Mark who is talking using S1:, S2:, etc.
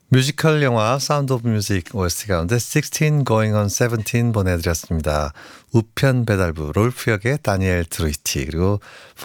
S1: 뮤지컬 영화 사운드 오브 뮤직 OST 가운데 16 Going on 17 보내드렸습니다. 우편 배달부 롤프 역의 다니엘 트루이티 그리고